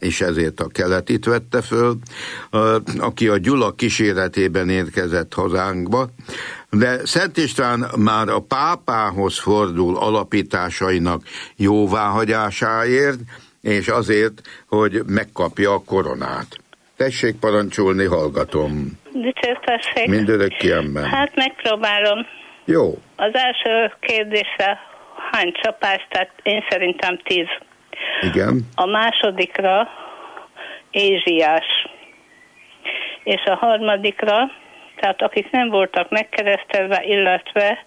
és ezért a Keletit vette föl, aki a Gyula kíséretében érkezett hazánkba, de Szent István már a pápához fordul alapításainak jóváhagyásáért, és azért, hogy megkapja a koronát. Tessék parancsolni, hallgatom. Dicsértessék. Mindörökké ember. Hát megpróbálom. Jó. Az első kérdésre hány csapás, tehát én szerintem 10. Igen. A másodikra Ézsiás. És a harmadikra, tehát akik nem voltak megkeresztelve, illetve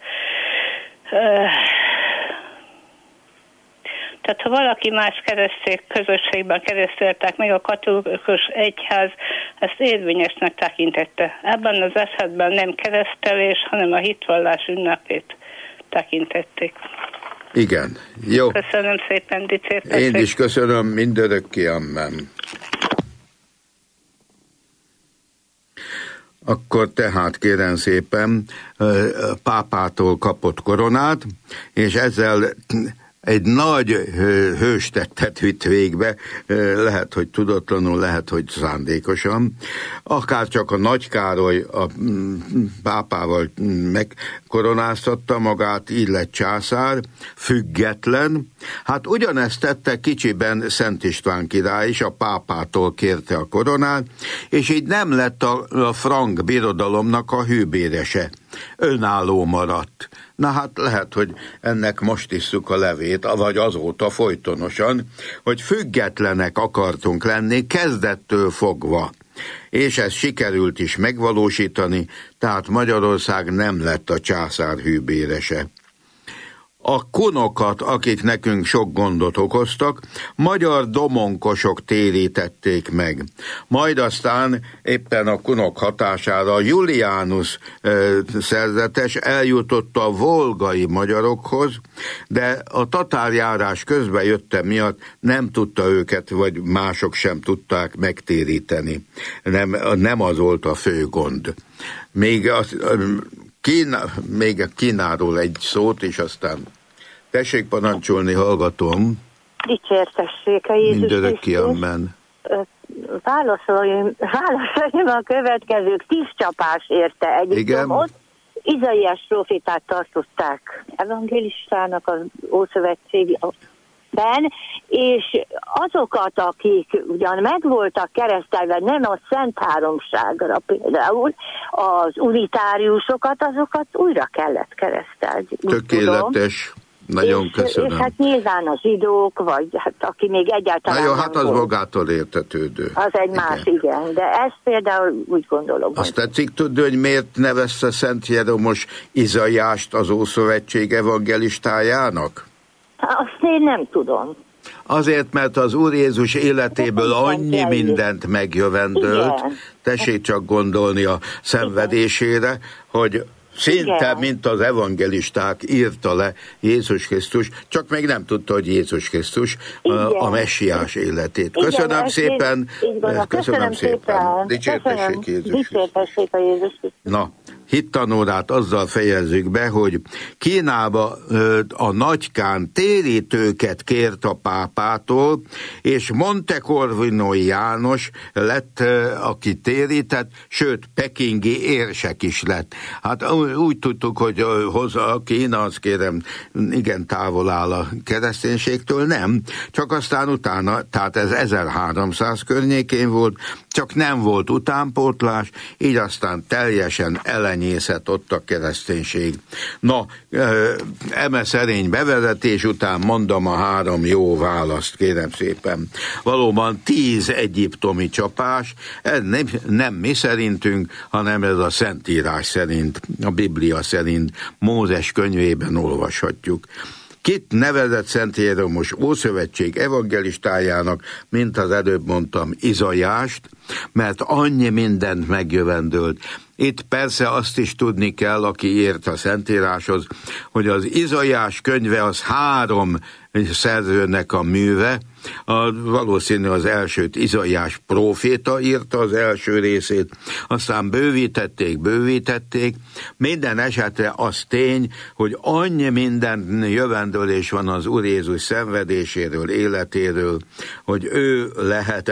tehát ha valaki más keresztény közösségben kereszteltek meg, a katolikus egyház ezt érvényesnek tekintette. Ebben az esetben nem keresztelés, hanem a hitvallás ünnepét tekintették. Igen, jó. Köszönöm szépen, dicsértessék. Én is köszönöm, mindörökké amen. Akkor tehát kérem szépen, pápától kapott koronát, és ezzel egy nagy hőstettet vitt végbe, lehet, hogy tudatlanul, lehet, hogy szándékosan. Akár csak a Nagy Károly a pápával megkoronáztatta magát, így lett császár, független. Hát ugyanezt tette kicsiben Szent István király is, a pápától kérte a koronát, és így nem lett a frank birodalomnak a hűbérese. Önálló maradt. Na hát lehet, hogy ennek most isszuk a levét, vagy azóta folytonosan, hogy függetlenek akartunk lenni kezdettől fogva. És ezt sikerült is megvalósítani, tehát Magyarország nem lett a császár hűbérese. A kunokat, akik nekünk sok gondot okoztak, magyar domonkosok térítették meg. Majd aztán éppen a kunok hatására Julianus szerzetes eljutott a volgai magyarokhoz, de a tatárjárás közben jötte miatt nem tudta őket, vagy mások sem tudták megtéríteni. Nem az volt a fő gond. Még Kínáról egy szót, és aztán tessék parancsolni, hallgatom. Dicsértessék a Jézus mindörökké amen. Válaszoljam a következők. 10 csapás érte Egyiptomot. Izaiás prófétát tartották evangélistának az Ószövetségben, és azokat, akik ugyan meg voltak keresztelve, nem a Szent Háromságra például, az unitáriusokat, azokat újra kellett keresztelni. Tökéletes. Nagyon köszönöm. És hát nyilván a zsidók, vagy hát aki még egyáltalán. Na jó, hát az magától értetődő. Az egy más, igen. De ezt például úgy gondolom. Azt tetszik tudni, hogy miért nevezte Szent Jeromos Izaiást az Ószövetség evangelistájának? Azt én nem tudom. Azért, mert az Úr Jézus életéből annyi mindent megjövendölt, tessék csak gondolni a szenvedésére, hogy szinte, mint az evangelisták írta le Jézus Krisztus, csak még nem tudta, hogy Jézus Krisztus a messiás életét. Köszönöm szépen. Köszönöm szépen. Dicsértessék Jézus Krisztus. Na, hittanórát azzal fejezzük be, hogy Kínába a Nagykán térítőket kért a pápától, és Montecorvino János lett, aki térített, sőt, pekingi érsek is lett. Hát úgy tudtuk, hogy hozzá Kína, azt kérem, igen távol áll a kereszténységtől, nem, csak aztán utána, tehát ez 1300 környékén volt, csak nem volt utánpótlás, így aztán teljesen elenyészett ott a kereszténység. Na, eme szerény bevezetés után mondom a 3 jó választ, kérem szépen. Valóban 10 egyiptomi csapás, ez nem mi szerintünk, hanem ez a Szentírás szerint, a Biblia szerint, Mózes könyvében olvashatjuk. Kit nevezett Szent Jeromos Ószövetség evangelistájának, mint az előbb mondtam, Izaiást, mert annyi mindent megjövendölt. Itt persze azt is tudni kell, aki ért a Szentíráshoz, hogy az Izaiás könyve az 3 szerzőnek a műve, valószínű az elsőt Izaiás próféta írta az első részét, aztán bővítették. Minden esetre az tény, hogy annyi minden jövendőlés van az Úr Jézus szenvedéséről, életéről, hogy ő lehet